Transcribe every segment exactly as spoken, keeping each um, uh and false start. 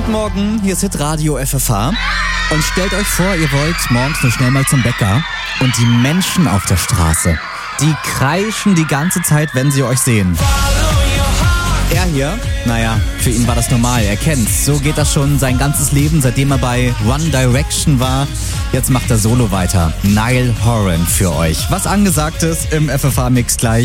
Guten Morgen, hier ist Hitradio F F H. Und stellt euch vor, ihr wollt morgens nur schnell mal zum Bäcker. Und die Menschen auf der Straße, die kreischen die ganze Zeit, wenn sie euch sehen. Er hier, naja, für ihn war das normal, er kennt's. So geht das schon sein ganzes Leben, seitdem er bei One Direction war. Jetzt macht er solo weiter. Niall Horan für euch. Was angesagt ist im F F H-Mix gleich.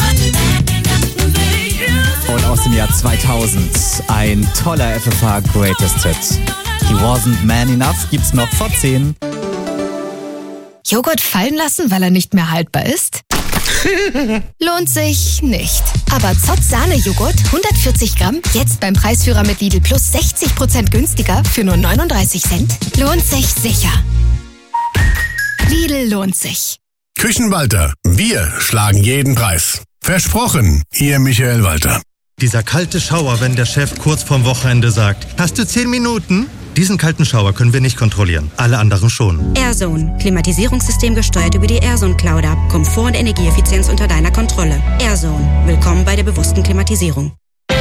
Und aus dem Jahr zweitausend ein toller F F H Greatest Hit. He Wasn't Man Enough gibt's noch vor zehn. Joghurt fallen lassen, weil er nicht mehr haltbar ist? Lohnt sich nicht. Aber Zott Sahne-Joghurt, hundertvierzig Gramm, jetzt beim Preisführer mit Lidl Plus sechzig Prozent günstiger für nur neununddreißig Cent. Lohnt sich sicher. Lidl lohnt sich. Küchenwalter, wir schlagen jeden Preis. Versprochen, Ihr Michael Walter. Dieser kalte Schauer, wenn der Chef kurz vorm Wochenende sagt, hast du zehn Minuten? Diesen kalten Schauer können wir nicht kontrollieren, alle anderen schon. AirZone. Klimatisierungssystem gesteuert über die AirZone Cloud App. Komfort und Energieeffizienz unter deiner Kontrolle. AirZone. Willkommen bei der bewussten Klimatisierung.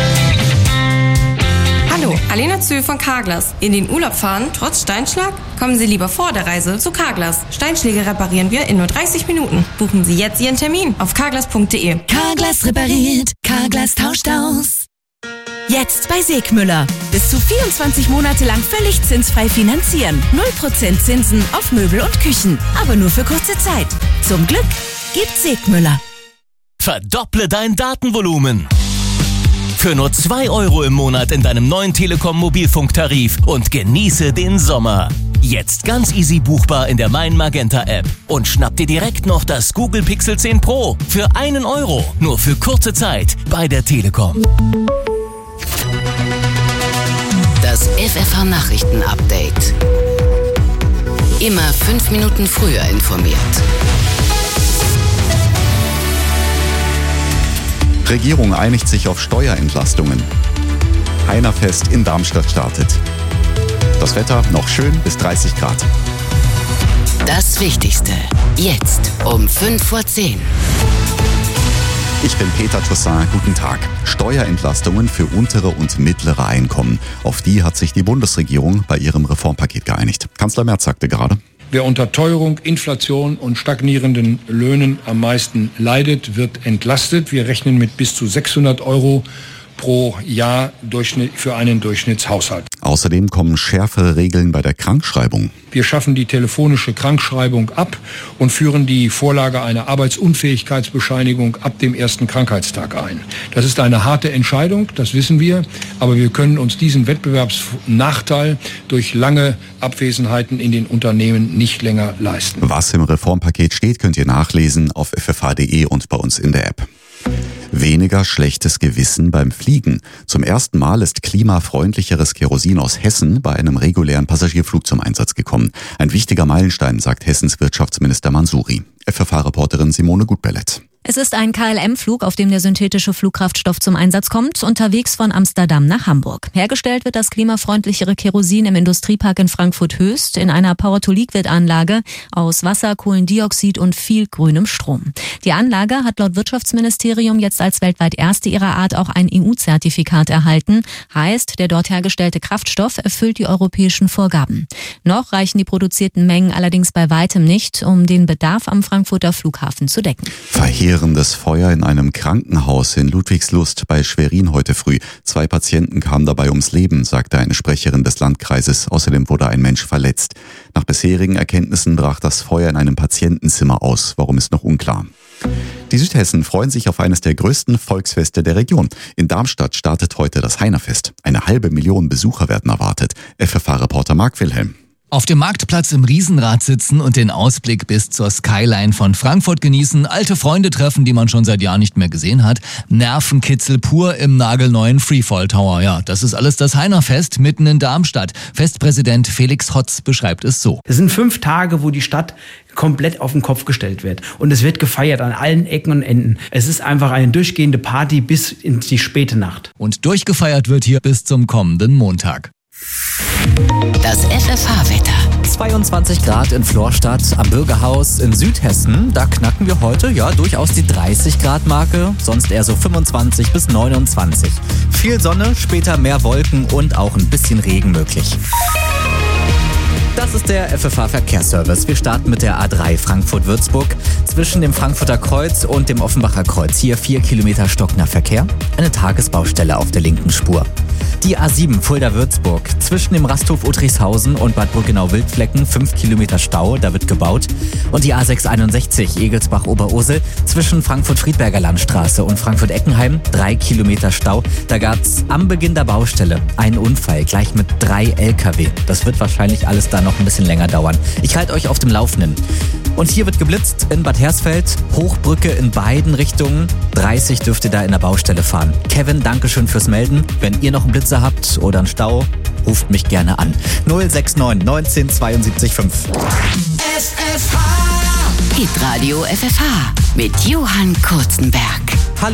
Hallo, Alena Zühl von Carglass. In den Urlaub fahren, trotz Steinschlag? Kommen Sie lieber vor der Reise zu Carglass. Steinschläge reparieren wir in nur dreißig Minuten. Buchen Sie jetzt Ihren Termin auf carglass punkt de. Carglass repariert, Carglass tauscht aus. Jetzt bei Segmüller. Bis zu vierundzwanzig Monate lang völlig zinsfrei finanzieren. null Prozent Zinsen auf Möbel und Küchen. Aber nur für kurze Zeit. Zum Glück gibt Segmüller. Verdopple dein Datenvolumen. Für nur zwei Euro im Monat in deinem neuen Telekom-Mobilfunktarif und genieße den Sommer. Jetzt ganz easy buchbar in der Mein Magenta App. Und schnapp dir direkt noch das Google Pixel zehn Pro für einen Euro. Nur für kurze Zeit bei der Telekom. Das F F H-Nachrichten-Update. Immer fünf Minuten früher informiert. Regierung einigt sich auf Steuerentlastungen. Heinerfest in Darmstadt startet. Das Wetter noch schön bis dreißig Grad. Das Wichtigste jetzt um fünf vor zehn. Ich bin Peter Toussaint, guten Tag. Steuerentlastungen für untere und mittlere Einkommen. Auf die hat sich die Bundesregierung bei ihrem Reformpaket geeinigt. Kanzler Merz sagte gerade: Wer unter Teuerung, Inflation und stagnierenden Löhnen am meisten leidet, wird entlastet. Wir rechnen mit bis zu sechshundert Euro pro Jahr für einen Durchschnittshaushalt. Außerdem kommen schärfere Regeln bei der Krankschreibung. Wir schaffen die telefonische Krankschreibung ab und führen die Vorlage einer Arbeitsunfähigkeitsbescheinigung ab dem ersten Krankheitstag ein. Das ist eine harte Entscheidung, das wissen wir, aber wir können uns diesen Wettbewerbsnachteil durch lange Abwesenheiten in den Unternehmen nicht länger leisten. Was im Reformpaket steht, könnt ihr nachlesen auf f f h punkt de und bei uns in der App. Weniger schlechtes Gewissen beim Fliegen. Zum ersten Mal ist klimafreundlicheres Kerosin aus Hessen bei einem regulären Passagierflug zum Einsatz gekommen. Ein wichtiger Meilenstein, sagt Hessens Wirtschaftsminister Mansouri. F F H-Reporterin Simone Gutbellett. Es ist ein K L M-Flug, auf dem der synthetische Flugkraftstoff zum Einsatz kommt, unterwegs von Amsterdam nach Hamburg. Hergestellt wird das klimafreundlichere Kerosin im Industriepark in Frankfurt-Höchst in einer Power-to-Liquid-Anlage aus Wasser, Kohlendioxid und viel grünem Strom. Die Anlage hat laut Wirtschaftsministerium jetzt als weltweit erste ihrer Art auch ein E U-Zertifikat erhalten. Heißt, der dort hergestellte Kraftstoff erfüllt die europäischen Vorgaben. Noch reichen die produzierten Mengen allerdings bei weitem nicht, um den Bedarf am Frankfurter Flughafen zu decken. Verheerendes Feuer in einem Krankenhaus in Ludwigslust bei Schwerin heute früh. Zwei Patienten kamen dabei ums Leben, sagte eine Sprecherin des Landkreises. Außerdem wurde ein Mensch verletzt. Nach bisherigen Erkenntnissen brach das Feuer in einem Patientenzimmer aus. Warum ist noch unklar. Die Südhessen freuen sich auf eines der größten Volksfeste der Region. In Darmstadt startet heute das Heinerfest. Eine halbe Million Besucher werden erwartet. F F H-Reporter Marc Wilhelm. Auf dem Marktplatz im Riesenrad sitzen und den Ausblick bis zur Skyline von Frankfurt genießen, alte Freunde treffen, die man schon seit Jahren nicht mehr gesehen hat, Nervenkitzel pur im nagelneuen Freefall Tower. Ja, das ist alles das Heinerfest mitten in Darmstadt. Festpräsident Felix Hotz beschreibt es so. Es sind fünf Tage, wo die Stadt komplett auf den Kopf gestellt wird. Und es wird gefeiert an allen Ecken und Enden. Es ist einfach eine durchgehende Party bis in die späte Nacht. Und durchgefeiert wird hier bis zum kommenden Montag. Das F F H-Wetter. zweiundzwanzig Grad in Florstadt am Bürgerhaus in Südhessen. Da knacken wir heute ja durchaus die dreißig Grad Marke, sonst eher so fünfundzwanzig bis neunundzwanzig. Viel Sonne, später mehr Wolken und auch ein bisschen Regen möglich. Das ist der F F H-Verkehrsservice. Wir starten mit der A drei Frankfurt-Würzburg. Zwischen dem Frankfurter Kreuz und dem Offenbacher Kreuz hier vier Kilometer stockender Verkehr. Eine Tagesbaustelle auf der linken Spur. Die A sieben Fulda-Würzburg. Zwischen dem Rasthof Uttrichshausen und Bad Brückenau-Wildflecken fünf Kilometer Stau, da wird gebaut. Und die A sechs einundsechzig Egelsbach-Oberursel. Zwischen Frankfurt-Friedberger Landstraße und Frankfurt-Eckenheim drei Kilometer Stau. Da gab's am Beginn der Baustelle einen Unfall, gleich mit drei L K W. Das wird wahrscheinlich alles da noch ein bisschen länger dauern. Ich halte euch auf dem Laufenden. Und hier wird geblitzt in Bad Hersfeld. Hochbrücke in beiden Richtungen. dreißig dürft ihr da in der Baustelle fahren. Kevin, Dankeschön fürs Melden. Wenn ihr noch einen Blitzer habt oder einen Stau, ruft mich gerne an. null sechs neun neunzehn zweiundsiebzig fünf. F F H. Hitradio F F H mit Johann Kurzenberg.